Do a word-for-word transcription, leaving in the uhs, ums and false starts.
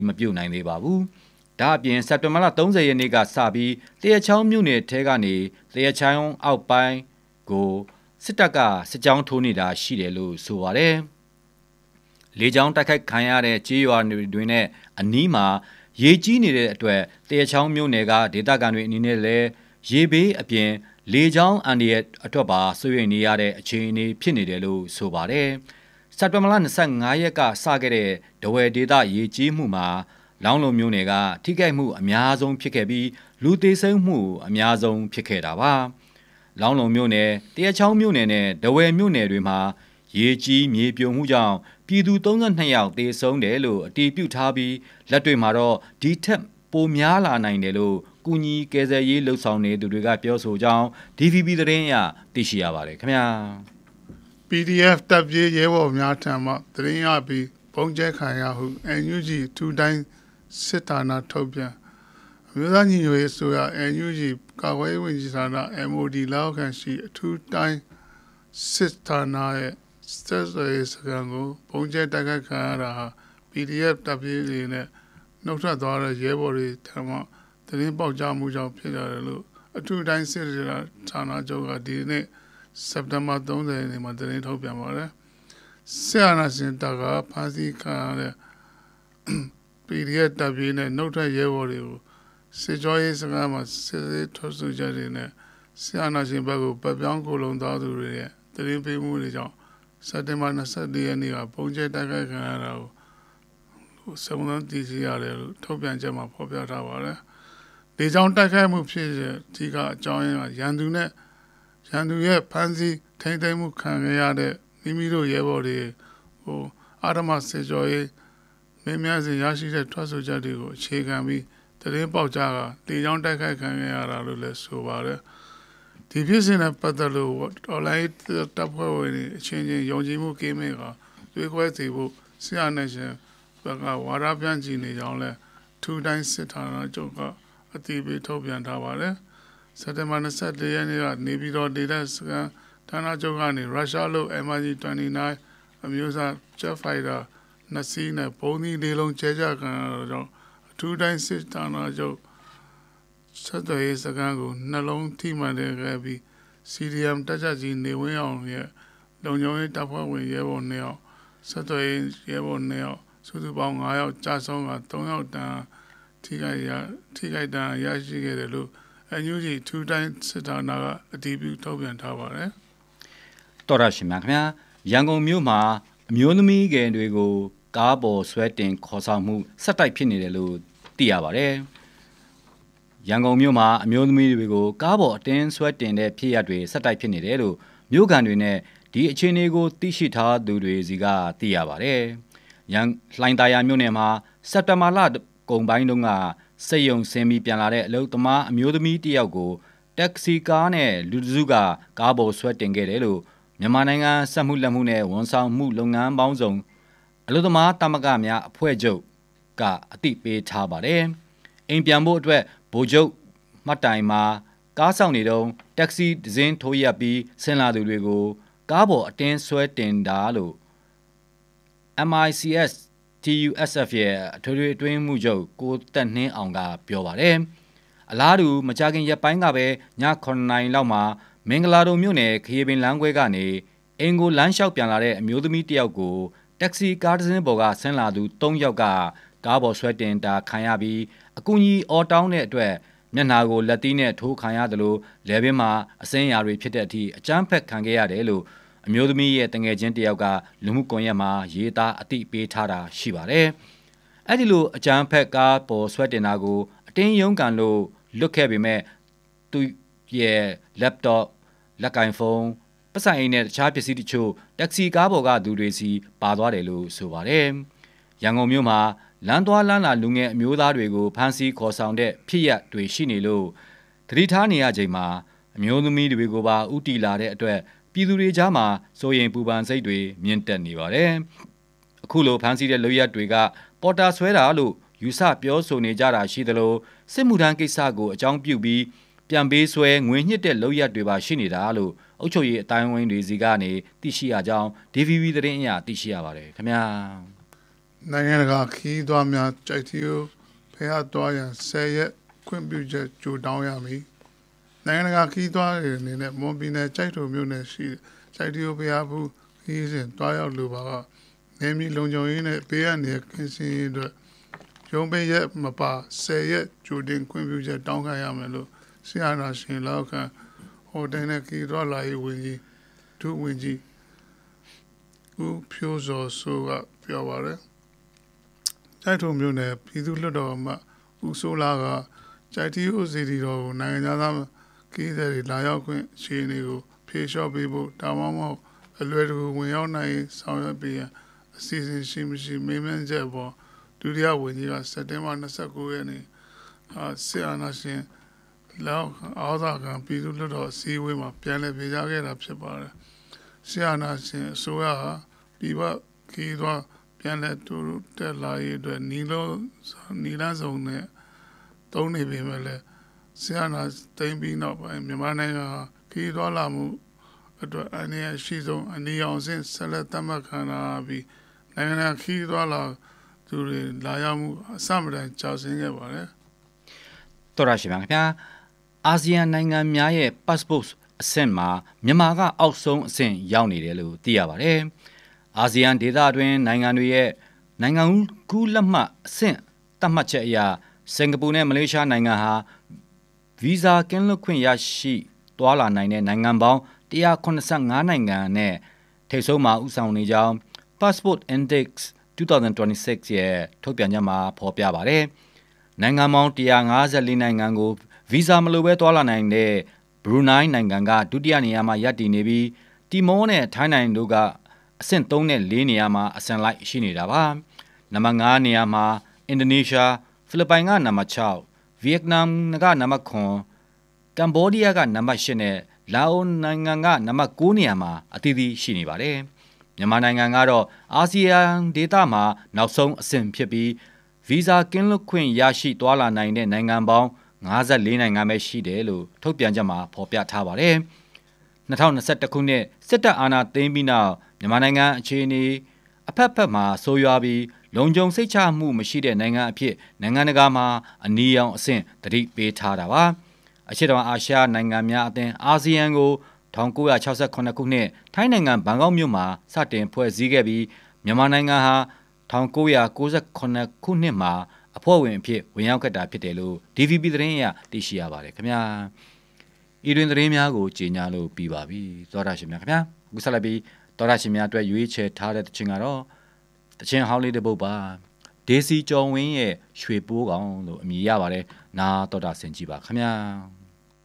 မပြုတ်နိုင်သေးပါဘူးဒါအပြင်စက်တင်ဘာလ၃၀ရက်နေ့ကစပြီးတရချောင်းမြို့နယ်ထဲကနေတရချောင်းအောက်ပိုင်းကိုစစ်တပ်ကစစ်ကြောင်းထိုးနေတာရှိတယ်လို့ဆိုပါတယ်လေကြောင်းတိုက်ခိုက်ခံရတဲ့ကြေးရွာတွေနဲ့အနီးမှာရေကြီးနေတဲ့အတွက်တရချောင်းမြို့နယ်ကဒေသခံတွေအနေနဲ့လည်းရေဘေးအပြင်လေကြောင်းအန်ဒီရဲ့အတွက်ပါဆွေးနွေးနေရတဲ့အခြေအနေဖြစ်နေတယ်လို့ဆိုပါတယ်စက်တင်ဘာလ၂၅ရက်ကစခဲ့တဲ့ဒဝယ်ဒေသရေကြီးမှုမှာလောင်းလုံမြို့နယ်ကထိခိုက်မှုအများဆုံးဖြစ်ခဲ့ပြီးလူသေဆုံးမှုအများဆုံးဖြစ်ခဲ့တာပါလောင်းလုံမြို့နယ်တရချောင်းမြို့နယ်နဲ့ဒဝယ်မြို့နယ်တွေမှာရေကြီးမြေပြိုမှုကြောင့်ပြည်သူ၃၂ယောက်သေဆုံးတယ်လို့အတည်ပြုထားပြီးလက်တွေ့မှာတော့ဒီထက်ပိုများလာနိုင်တယ်လို့ကုညီကယ်ဆယ်ရေးလှုပ်ဆောင်နေသူတွေကပြောဆိုကြောင်း D V B သတင်းအရသိရှိရပါတယ်ခင်ဗျာ P D F တပ်ပြေးရဲဘော်များထံမှသတင်းရပြီးပုံကျဲခံရဟု N U G ထူတိုင်းစစ်ဌာနထုတ်ပြန်အမျိုးသားညီညွတ်ရေးဆိုရ N U G ကာကွယ်ရေးဝန်ကြီးဌာန M O D လောက်ခံရှိအထူးတိုင်းစစ်ဌာနရဲ့စက်ဆွေစကန်ကိုပုံကျဲတိုက်ခိုက်ခံရတာဟာ P D F တပ်ပြေးတွေနဲ့နှုတ်ထွက်သွားတဲ့ရဲဘော်တွေထံမှသတင်းပေါက်ကြားမှုကြောင့်ဖြစ်ရတယ်လို့အထူးတိုင်းစစ်ဌာနချုပ်ကဒီနေ့စက်တင်ဘာ၃၀ရက်နေ့မှာသတင်းထုတ်ပြန်ပါတယ်ဆရာနာစင်တာကဖာစီခံရတဲ့ P D F တပ်ပြေးနဲ့နှုတ်ထွက်ရဲဘော်တွေကိုစစ်ကြောရေးစကားမှာစစ်စစ်ထုတ်ဆိုကြတဲ့နဲ့ဆရာနာရှင်ဘက်ကိုပတ်ပြောင်းကိုလုံသားသူတွေရဲ့သတင်းပေးမှုတွေကြောင့်စက်တင်ဘာ၂၄ရက်နေ့ကပုံကျဲတိုက်ခိုက်ခံရတာကိုစုံစမ်းသိရှိရတယ်လို့ထုတ်ပြန်ချက်မှာဖော်ပြထားပါတယ်။ဒီကြောင့်တိုက်ခိုက်မှုဖြစ်တဲ့အဓိကအကြောင်းရင်းကရန်သူနဲ့ရန်သူရဲ့ဖမ်းဆီးထိန်းသိမ်းမှုခံရတဲ့မိမိတို့ရဲဘော်တွေဟိုအာရမစစ်ကြောရေးမင်းများစီရရှိတဲ့ထွက်ဆိုချက်တွေကိုအခြေခံပြီးသတင်းပေါက်ကြားကဒီကြောင့်တိုက်ခိုက်ခံရတာလို့လည်းဆိုပါတယ်။ဒီဖြစ်စဉ်နဲ့ပတ်သက်လို့ဒေါ်လာတပ်ဖွဲ့ဝင်တွေအချင်းချင်းယုံကြည်မှုကင်းမဲ့ကတွေးခွဲစေဖို့ဆရာနဲ့ရှင်ဘက်ကဝါဒပြန်ကြည့်နေကြောင်းလဲထူတိုင်းစစ်ဌာနချုပ်ကအတည်ပြုထုတ်ပြန်ထားပါတယ်စက်တင်ဘာ၂၄ရက်နေ့ကနေပြည်တော်ဒေသစကန်ဌာနချုပ်ကနေရုရှားလို့ M I G ၂၉အမျိုးအစား Jet Fighter နှစ်စီးနဲ့ပုံသီးလေးလုံးကျဲကျခံရတော့ကြောင့်အထူးတိုင်းစစ်ဌာနချုပ်ဆက်သွယ်ရေးစကန်ကိုနှလုံးထိမှန်တဲ့ခဲ့ပြီး C D M တက်ကြကြီးနေဝင်းအောင်ရဲ့လုံခြုံရေးတပ်ဖွဲ့ဝင်ရဲဘော်နှစ်ယောက်ဆက်သွယ်ရေးရဲဘော်နှစ်ယောက်စုစုပေါင်း၅ယောက်ကြာဆုံးက၃ယောက်တန်းထိခိုက်ရထိခိုက်တန်းရရှိခဲ့တယ်လို့N U G ထူတိုင်းစစ်ဌာနကအတည်ပြုထုတ်ပြန်ထားပါတယ်တော်ရရှိမြခင်ဗျာရန်ကုန်မြို့မှာအမျိုးသမီးငယ်တွေကိုကားပေါ်ဆွဲတင်ခေါ်ဆောင်မှုဆက်တိုက်ဖြစ်နေတယ်လို့သိရပါတယ်ရန်ကုန်မြို့မှာအမျိုးသမီးတွေကိုကားပေါ်အတင်းဆွဲတင်တဲ့ဖြစ်ရပ်တွေဆက်တိုက်ဖြစ်နေတယ်လို့မြို့ကန်တွေနဲ့ဒီအခြေအနေကိုသိရှိထားသူတွေစီကသိရပါတယ်ရန်လှိုင်သာယာမြို့နယ်မှာစက်တဘာလကုန်ပိုင်းတုန်းကစိတ်ယုံဆင်းပြီးပြန်လာတဲ့အလုပ်သမားအမျိုးသမီးတစ်ယောက်ကိုတက္ကစီကားနဲ့လူတစုကကားပေါ်ဆွဲတင်ခဲ့တယ်လို့မြန်မာနိုင်ငံစက်မှုလက်မှုနဲ့ဝန်ဆောင်မှုလုပ်ငန်းပေါင်းစုံအလုပ်သမားတမကများအဖွဲ့ချုပ်ကအသိပေးထားပါတယ်။အိမ်ပြန်ဖို့အတွက်ဗိုလ်ချုပ်မှတ်တိုင်မှာကားဆောင်နေတော့တက္ကစီဒဇင်းထိုးရက်ပြီးဆင်းလာသူတွေကိုကားပေါ်အတင်းဆွဲတင်တာလို့ M I C S T U S F ရဲ့အထွေထွေအတွင်းမှုချုပ်ကိုတက်နှင်းအောင်ကပြောပါတယ်။အလားတူမကြခင်ရက်ပိုင်းကပဲညခုနှစ်နာရီလောက်မှာမင်္ဂလာတုံမြို့နယ်ခရီးပင်လမ်းခွဲကနေအင်ကိုလမ်းလျှောက်ပြန်လာတဲ့အမျိုးသမီးတစ်ယောက်ကိုတက္ကစီကားတစ်စင်းပေါ်ကဆင်းလာသူ၃ယောက်ကကားပေါ်ဆွဲတင်တာခံရပြီးအကူကြီးအော်တောင်းတဲ့အတွက်မျက်နှာကိုလက်သီးနဲ့ထိုးခံရတယ်လို့လယ်ဘင်းမှာအစင်းရာတွေဖြစ်တဲ့အထိအကြမ်းဖက်ခံခဲ့ရတယ်လို့အမျိုးသမီးရဲ့တငယ်ချင်းတစ်ယောက်ကလူမှုကွန်ရက်မှာရေးသားအသိပေးထားတာရှိပါတယ်။အဲ့ဒီလိုအကြမ်းဖက်ကားပေါ်ဆွဲတင်တာကိုအတင်းရုံးကန်လို့လွတ်ခဲ့ပေမဲ့သူရဲ့ laptop လက်ကင်ဖုန်းပတ်စံအိမ်နဲ့တခြားပစ္စည်းတချို့တက္ကစီကားပေါ်ကသူတွေစီပါသွားတယ်လို့ဆိုပါတယ်။ရန်ကုန်မြို့မှာလမ်းသွားလမ်းလာလူငယ်အမျိုးသားတွေကိုဖမ်းဆီးခေါ်ဆောင်တဲ့ဖြစ်ရပ်တွေရှိနေလို့သတိထားနေရချိန်မှာအမျိုးသမီးတွေကိုပါဥတီလာတဲ့အတွက်ပြည်သူတွေကြားမှာစိုးရိမ်ပူပန်စိတ်တွေမြင့်တက်နေပါတယ်။အခုလိုဖမ်းဆီးတဲ့လုပ်ရက်တွေကပေါ်တာဆွဲတာလို့ယူဆပြောဆိုနေကြတာရှိသလိုစစ်မှုထမ်းကိစ္စကိုအကြောင်းပြုပြီးပြန်ပေးဆွဲငွေညှစ်တဲ့လုပ်ရက်တွေပါရှိနေတာလို့အုပ်ချုပ်ရေးအတိုင်းအဝိုင်းတွေစီကနေသိရှိရကြောင်း D V B သတင်းအရသိရှိရပါတယ်ခင်ဗျာနိုင်ငံတကာခီးသွားများကြိုက်တီကိုဖះသွားရန်ဆယ်ရက်ခွင့်ပြုချက်ကြိုတောင်းရမည်နိုင်ငံတကာခီးသွားတွေအနေနဲ့မွန်ပြည်နယ်ကြိုက်ထုံမြို့နယ်ရှိကြိုက်တီကိုဖះဘူးခီးစဉ်သွားရောက်လိုပါကနေမီလုံခြုံရေးနဲ့ပေးရတဲ့ကင်းစင်ရေးအတွက်ရုံးပေးရက်မပါဆယ်ရက်ကြိုတင်ခွင့်ပြုချက်တောင်းခံရမယ်လို့ဆီယနာရှင်လောက်ခံဟိုတယ်နဲ့ခီးသွားလာရေးဝန်ကြီးဒုဝန်ကြီးဦးဖြိုးစောဆိုကပြောပါတယ်ကြိုက်ထုံမြို့နယ်ပြည်သူ့လွှတ်တော်မှဦးစိုးလာကကြိုက်တီဦးစီတီတော်ကိုနိုင်ငံသားခီးသည်တွေလာရောက်ခွင့်ရှင်းနေကိုဖြေလျှော့ပေးဖို့တာဝန်မဟုတ်အလွယ်တကူဝင်ရောက်နိုင်ဆောင်ရွက်ပေးရန်အစီအစဉ်ရှိမရှိမေးမြန်းချက်ပေါ်ဒုတိယဝန်ကြီးကစက်တင်ဘာ၂၉ရက်နေ့အာဆီယနာရှင်လောက်အားသာကပြည်သူ့လွှတ်တော်အစည်းအဝေးမှာပြန်လည်ပြေကြားခဲ့တာဖြစ်ပါတယ်ဆီယနာရှင်အစိုးရဟာပြည်ပခီးသွားပြန်လည်တူတက်လာရေးအတွက်နီလုံးနီလန်းစုံနဲ့သုံးနေပေမဲ့လည်းဆီယနာတိမ်ပြီးနောက်ပိုင်းမြန်မာနိုင်ငံဟာခီးသွားလာမှုအတွက်အနေအရှိဆုံးအနေအောင်စဉ်ဆက်လက်သတ်မှတ်ခံရပြီးနိုင်ငံခီးသွားလာသူတွေလာရောက်မှုအစမတန်ကြောက်စင်းခဲ့ပါတယ်တော်ရရှိပါခင်ဗျာအာဆီယံနိုင်ငံများရဲ့ passport အဆင့်မှာမြန်မာကအောက်ဆုံးအဆင့်ရောက်နေတယ်လို့သိရပါတယ်အာဆီယံဒေသတွင်နိုင်ငံတွေရဲ့နိုင်ငံကူးလက်မှတ်အဆင့်သတ်မှတ်ချက်အရစင်ကာပူနဲ့မလေးရှားနိုင်ငံဟာဗီဇာကင်းလွတ်ခွင့်ရရှိသွားလာနိုင်တဲ့နိုင်ငံပေါင်းone hundred eighty-fiveနိုင်ငံနဲ့ထိပ်ဆုံးမှာဦးဆောင်နေကြောင်း Passport Index twenty twenty-six ရဲ့ထုတ်ပြန်ချက်မှာဖော်ပြပါတယ်။နိုင်ငံပေါင်းone hundred fifty-fourနိုင်ငံကိုဗီဇာမလိုဘဲသွားလာနိုင်တဲ့ဘရူနိုင်းနိုင်ငံကဒုတိယနေရာမှာရပ်တည်နေပြီးတီမောနဲ့ထိုင်းနိုင်ငံတို့ကအဆင့်threeနဲ့fourနေရာမှာအဆင့်လိုက်ရှိနေတာပါ။နံပါတ်fiveနေရာမှာအင်ဒိုနီးရှားဖိလစ်ပိုင်ကနံပါတ်sixဗီယက်နမ်ကနံပါတ်sevenကမ်ဘောဒီးယားကနံပါတ်eightနဲ့လာအိုနိုင်ငံကနံပါတ်nineနေရာမှာအသီးသီးရှိနေပါတယ်။မြန်မာနိုင်ငံကတော့အာဆီယံဒေသမှာနောက်ဆုံးအဆင့်ဖြစ်ပြီးဗီဇာကင်းလွတ်ခွင့်ရရှိသွားလာနိုင်တဲ့နိုင်ငံပေါင်းfifty-fourနိုင်ငံပဲရှိတယ်လို့ထုတ်ပြန်ချက်မှာဖော်ပြထားပါတယ်။twenty twenty-oneခုနှစ်စစ်တပ်အာဏာသိမ်းပြီးနောက်မြန်မာနိုင်ငံအခြေအနေအဖက်ဖက်မှာဆိုးရွားပြီးလုံခြုံစိတ်ချမှုမရှိတဲ့နိုင်ငံအဖြစ်နိုင်ငံတကာမှာအနီရောင်အဆင့်သတိပေးထားတာပါ။အရှေ့တောင်အာရှနိုင်ငံများအသင်းအာဆီယံကိုnineteen sixty-sevenခုနှစ်ထိုင်းနိုင်ငံဘန်ကောက်မြို့မှာစတင်ဖွဲ့စည်းခဲ့ပြီးမြန်မာနိုင်ငံဟာnineteen ninety-sevenခုနှစ်မှာအဖွဲ့ဝင်အဖြစ်ဝင်ရောက်ခဲ့တာဖြစ်တယ်လို့ D V B သတင်းအရသိရှိရပါတယ်ခင်ဗျာဤတွင်သတင်းများကိုကြေညာလို့ပြီးပါပြီသောတာရှင်များခင်ဗျာအခုဆက်လက်ပြီးသောတာရှင်များအတွက်ရွေးချယ်ထားတဲ့တခြင်းကတော့တခြင်းဟောင်းလေးတစ်ပုဒ်ပါဒေစီကျော်ဝင်းရဲ့ရွှေပိုးကောင်လို့အမည်ရပါတယ်နာသောတာဆင်ကြည့်ပါခင်ဗျာ